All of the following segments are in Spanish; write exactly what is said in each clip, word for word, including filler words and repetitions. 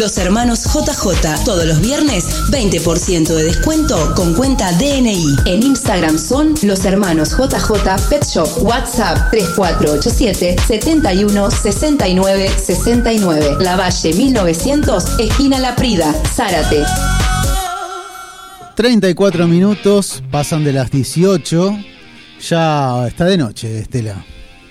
Los hermanos J J, todos los viernes, veinte por ciento de descuento con cuenta D N I. En Instagram son Los Hermanos J J Pet Shop. WhatsApp tres cuatro ocho siete, siete uno, seis nueve seis nueve. La Valle mil novecientos, esquina La Prida, Zárate. treinta y cuatro minutos, pasan de las dieciocho. Ya está de noche, Estela.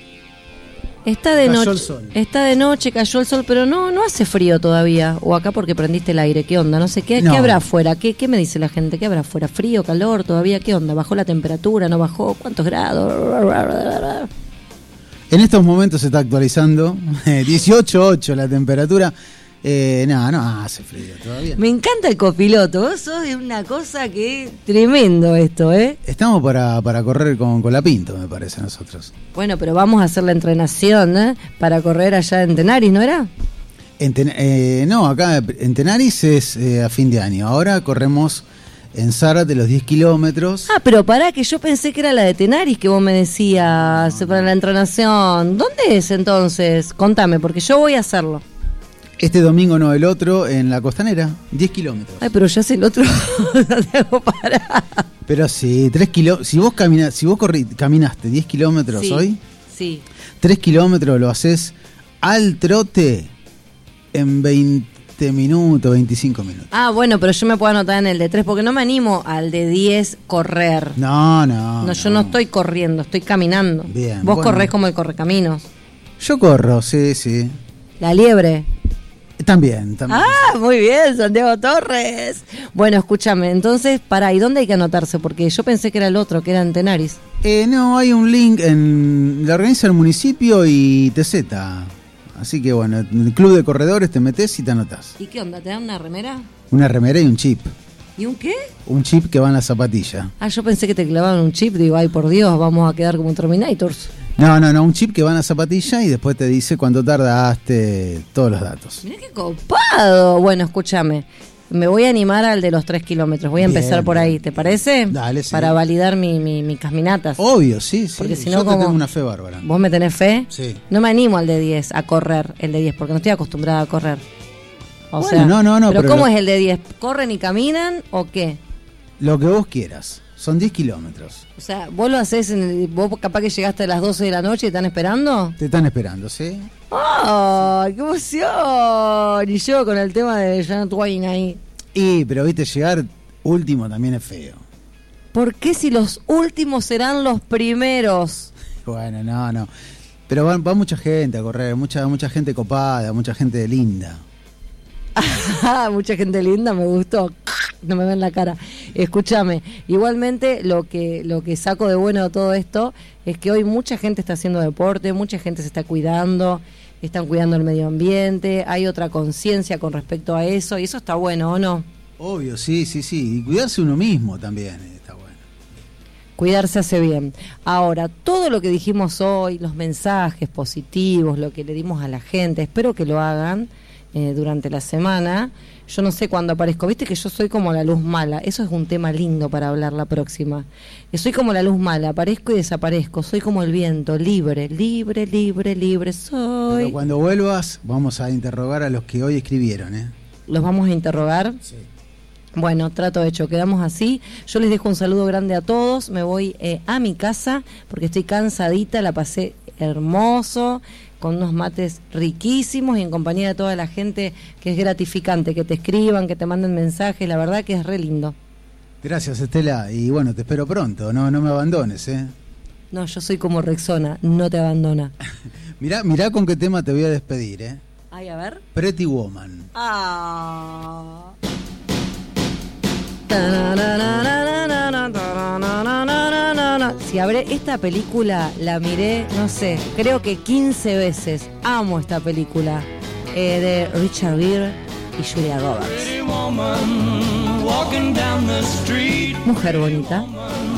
Está de Cayó noche, el sol. está de noche, cayó el sol, pero no no hace frío todavía. O acá porque prendiste el aire, ¿qué onda? No sé, ¿qué, No. ¿qué habrá afuera? ¿Qué, ¿Qué me dice la gente? ¿Qué habrá afuera? ¿Frío, calor todavía? ¿Qué onda? ¿Bajó la temperatura? ¿No bajó? ¿Cuántos grados? En estos momentos se está actualizando. dieciocho punto ocho la temperatura. Eh, no, no hace frío todavía. Me encanta el copiloto. Vos sos de una cosa que tremendo esto, ¿eh? Estamos para, para correr con, con la Pinto, me parece, nosotros. Bueno, pero vamos a hacer la entrenación, ¿eh? Para correr allá en Tenaris, ¿no era? En Ten- eh, no, acá en Tenaris es eh, a fin de año. Ahora corremos en Zárate los diez kilómetros. Ah, pero pará, que yo pensé que era la de Tenaris que vos me decías para la entrenación. ¿Dónde es entonces? Contame, porque yo voy a hacerlo. Este domingo no, el otro, en la Costanera, diez kilómetros. Ay, pero ya es el otro. Santiago, pará. Pero sí, tres kilómetros. Si vos caminas, si vos corri- caminaste diez kilómetros Sí, hoy, sí. tres kilómetros lo haces al trote en veinte minutos, veinticinco minutos. Ah, bueno, pero yo me puedo anotar en el de tres, porque no me animo al de diez correr. No, no. No, yo no estoy corriendo, estoy caminando. Bien, Vos bueno. corrés como el correcaminos. Yo corro, sí, sí. La liebre. También, también. Ah, muy bien, Santiago Torres. Bueno, escúchame, entonces, pará, ¿y dónde hay que anotarse? Porque yo pensé que era el otro, que era en Tenaris. Eh, no, hay un link en la organiza el municipio y T Z. Así que bueno, en el club de corredores te metes y te anotás. ¿Y qué onda? ¿Te dan una remera? Una remera y un chip. ¿Y un qué? Un chip que va en la zapatilla. Ah, yo pensé que te clavaban un chip, digo, ay, por Dios, vamos a quedar como un Terminators. No, no, no, un chip que va en la zapatilla y después te dice cuánto tardaste, todos los datos. Mirá qué copado. Bueno, escúchame, me voy a animar al de los tres kilómetros, voy a Bien, empezar por ahí, ¿te parece? Dale, sí. Para validar mi, mi, mis caminatas. Obvio, sí, sí. Porque si Yo no, te como- tengo una fe bárbara. ¿Vos me tenés fe? Sí. No me animo al de diez, a correr el de diez, porque no estoy acostumbrada a correr. O Bueno, sea, no, no, no, Pero, pero ¿cómo lo- es el de diez? ¿Corren y caminan o qué? Lo que vos quieras. Son diez kilómetros. O sea, vos lo hacés, en el- vos capaz que llegaste a las doce de la noche y están esperando. Te están esperando, ¿sí? ¡Ay, qué emoción! Y yo con el tema de Janet Twain ahí. Y, pero viste, llegar último también es feo. ¿Por qué si los últimos serán los primeros? Bueno, no, no. Pero va, va mucha gente a correr, mucha, mucha gente copada, mucha gente linda. Mucha gente linda, me gustó. No me ven la cara. Escúchame, igualmente lo que lo que saco de bueno de todo esto es que hoy mucha gente está haciendo deporte, mucha gente se está cuidando, están cuidando el medio ambiente, hay otra conciencia con respecto a eso y eso está bueno, ¿o no? Obvio, sí, sí, sí. Y cuidarse uno mismo también está bueno. Cuidarse hace bien. Ahora, todo lo que dijimos hoy, los mensajes positivos, lo que le dimos a la gente, espero que lo hagan eh, durante la semana. Yo no sé cuándo aparezco, viste que yo soy como la luz mala, eso es un tema lindo para hablar la próxima. Yo soy como la luz mala, aparezco y desaparezco, soy como el viento, libre, libre, libre, libre soy. Pero cuando vuelvas, vamos a interrogar a los que hoy escribieron, ¿eh? ¿Los vamos a interrogar? Sí. Bueno, trato hecho, quedamos así. Yo les dejo un saludo grande a todos. Me voy eh, a mi casa porque estoy cansadita, la pasé hermoso, con unos mates riquísimos y en compañía de toda la gente que es gratificante, que te escriban, que te manden mensajes, la verdad que es re lindo. Gracias, Estela. Y bueno, te espero pronto. No, no me abandones, ¿eh? No, yo soy como Rexona, no te abandona. Mirá, mirá con qué tema te voy a despedir, ¿eh? Ay, a ver. Pretty Woman. Ah. Si habré esta película, la miré, no sé, creo que quince veces. Amo esta película eh, de Richard Gere y Julia Roberts. Mujer bonita.